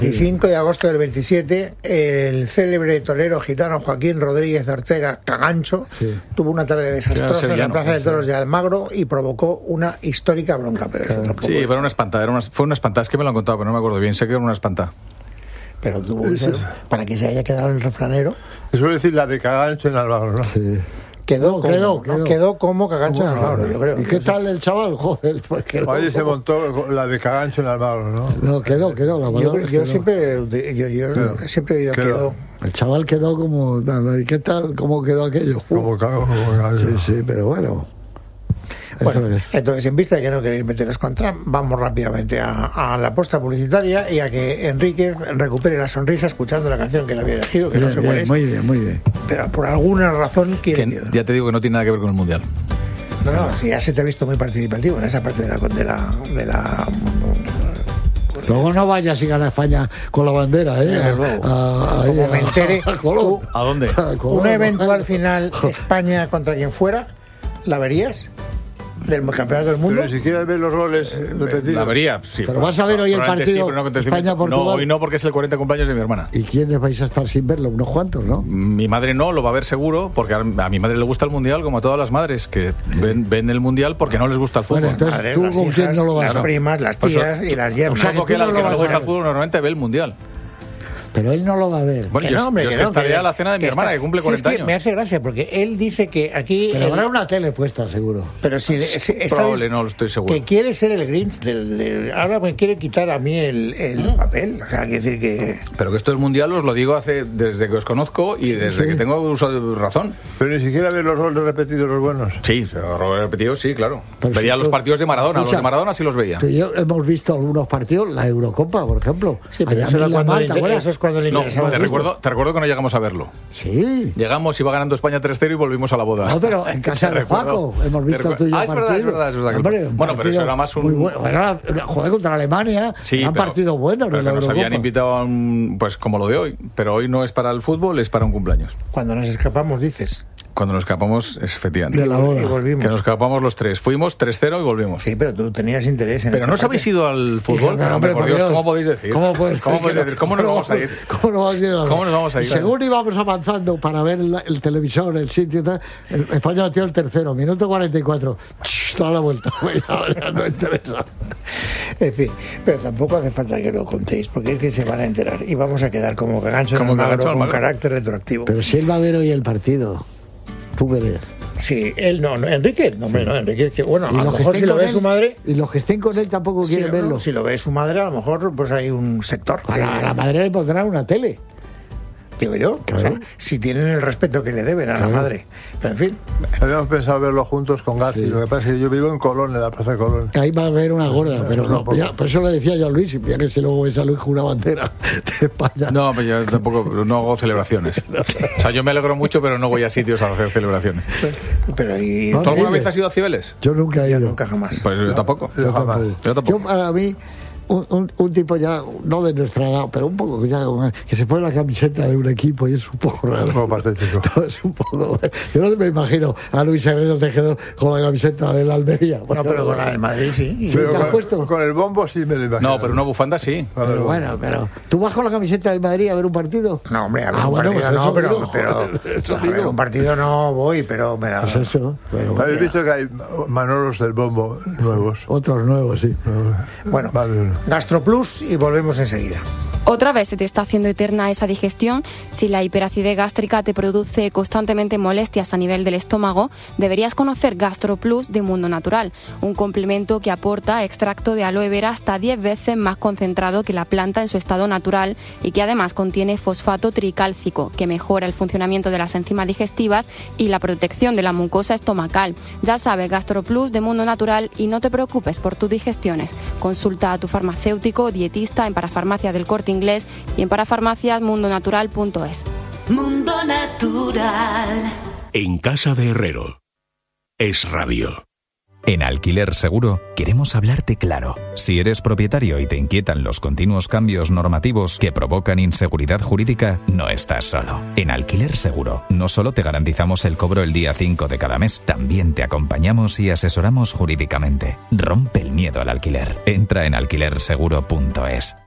El 5 de agosto del 27, el célebre torero gitano Joaquín Rodríguez Ortega Cagancho tuvo una tarde desastrosa en la Plaza de Toros de Almagro y provocó una histórica bronca. Pero eso tampoco fue una espantada, es que me lo han contado, pero no me acuerdo bien, sé que era una espantada. Pero tuvo que ser, para que se haya quedado en el refranero. Eso es decir, la de Cagancho en Almagro, ¿no? Sí. Quedó como Cagancho en Almagro, yo creo. ¿Y qué tal el chaval? Joder, pues quedó. Oye, se montó la de Cagancho en Almagro, ¿no? No, quedó. Yo siempre he oído quedó. El chaval quedó como... ¿Y qué tal? ¿Cómo quedó aquello? Como Cagancho. Sí, pero bueno... Bueno, entonces, en vista de que no queréis meteros con Trump, vamos rápidamente a la posta publicitaria y a que Enrique recupere la sonrisa escuchando la canción que le había elegido, que bien, no sé cuál es. Muy bien. Pero por alguna razón quiere... Ya te digo que no tiene nada que ver con el Mundial. No, si ya se te ha visto muy participativo en esa parte de la Luego no vayas y gana España con la bandera, Como me entere. ¿A dónde? Una eventual final España contra quien fuera, ¿la verías? Del campeonato del mundo. Pero ni siquiera ver los goles repetidos. La vería, sí. Pero vas a ver hoy el partido España-Portugal. No, hoy no, porque es el 40 cumpleaños de mi hermana. ¿Y quiénes vais a estar sin verlo? Unos cuantos, ¿no? Mi madre no, lo va a ver seguro, porque a mi madre le gusta el Mundial, como a todas las madres, que ven el Mundial porque no les gusta el fútbol. Bueno, entonces, madres, ¿tú con quién no lo vas a ver? Las primas, las tías y las yernas. O sea, porque la que no le gusta el fútbol normalmente ve el Mundial. Pero él no lo va a ver. Bueno, yo es que estaré a la cena de mi hermana, que cumple 40 años. Me hace gracia, porque él dice que aquí... Pero habrá una tele puesta, seguro. Pero si probable, no lo estoy seguro. Que quiere ser el Grinch ahora me quiere quitar a mí el papel. O sea, quiere decir que... Pero que esto del Mundial os lo digo desde que os conozco y desde que tengo uso de razón. Pero ni siquiera ver los goles repetidos, los buenos. Sí, los goles repetidos, sí, claro. Veía los partidos de Maradona, los de Maradona sí los veía. Tú y yo hemos visto algunos partidos, la Eurocopa, por ejemplo. Sí, pero eso es cuando le interesaba. Te recuerdo que no llegamos a verlo. Sí. Llegamos, iba ganando España 3-0 y volvimos a la boda. No, pero en casa de Juaco hemos visto tú y yo es verdad. Hombre, bueno, pero eso era más un... Muy bueno. Era joder contra Alemania. Sí, eran partidos buenos. Pero que nos habían invitado a pues como lo de hoy. Pero hoy no es para el fútbol, es para un cumpleaños. Cuando nos escapamos, dices. Cuando nos escapamos, efectivamente. De la boda. Y volvimos. Que nos escapamos los tres. Fuimos 3-0 y volvimos. Sí, pero tú tenías interés en... Pero no os habéis ido al fútbol. No, hombre, por Dios, ¿cómo podéis decir? ¿Cómo decir? ¿Cómo nos vamos a ir? ¿Cómo nos vamos a ir? Según íbamos avanzando para ver el televisor, el sitio y tal, España metió el tercero, minuto 44. Toda la vuelta. Ya no interesa. En fin, pero tampoco hace falta que lo contéis, porque es que se van a enterar y vamos a quedar como Cagancho en Almagro con carácter retroactivo. Pero si él va a ver hoy el partido, ¿tú qué ves? Sí, él no, Enrique, no, Enrique, que bueno, a lo mejor si lo ve su madre... Y los que estén con él tampoco quieren verlo. Si lo ve su madre, a lo mejor pues hay un sector. A la madre le pondrán una tele. Digo yo, claro. O sea, si tienen el respeto que le deben a la madre. Pero en fin. Habíamos pensado verlo juntos con Gazi. Lo que pasa es que yo vivo en Colón, en la Plaza de Colón. Ahí va a haber una gorda, pero no. Por eso le decía yo a Luis, ya que si luego ves a Luis con una bandera de España. No, pero yo tampoco no hago celebraciones. O sea, yo me alegro mucho, pero no voy a sitios a hacer celebraciones. Pero ¿y ¿tú alguna vez has ido a Cibeles? Yo nunca he ido. Nunca jamás. Pues yo tampoco. Yo tampoco. Yo para mí... Un tipo ya, no de nuestra edad, pero un poco que se pone la camiseta de un equipo y es un poco raro. Un poco patético. No, es un poco... Yo no me imagino a Luis Herrero Tejedor con la camiseta del Almería. Bueno, pero con la del Madrid sí. Pero ¿te has puesto? Con el bombo sí me lo imagino. No, pero una bufanda sí. Pero bueno, ¿tú vas con la camiseta del Madrid a ver un partido? No, hombre, a ver un partido pues no, pero a ver un partido no voy, pero me la... Pues eso. ¿Habéis visto que hay Manolos del bombo nuevos? Otros nuevos, sí. Bueno, GastroPlus y volvemos enseguida. Otra vez se te está haciendo eterna esa digestión. Si la hiperacidez gástrica te produce constantemente molestias a nivel del estómago, deberías conocer GastroPlus de Mundo Natural, un complemento que aporta extracto de aloe vera hasta 10 veces más concentrado que la planta en su estado natural y que además contiene fosfato tricálcico, que mejora el funcionamiento de las enzimas digestivas y la protección de la mucosa estomacal. Ya sabes, GastroPlus de Mundo Natural, y no te preocupes por tus digestiones. Consulta a tu farmacéutico o dietista en Parafarmacia del Corte Inglés y en parafarmaciasmundonatural.es. Mundo Natural. En casa de Herrero. Es radio. En Alquiler Seguro queremos hablarte claro. Si eres propietario y te inquietan los continuos cambios normativos que provocan inseguridad jurídica, no estás solo. En Alquiler Seguro no solo te garantizamos el cobro el día 5 de cada mes, también te acompañamos y asesoramos jurídicamente. Rompe el miedo al alquiler. Entra en alquilerseguro.es.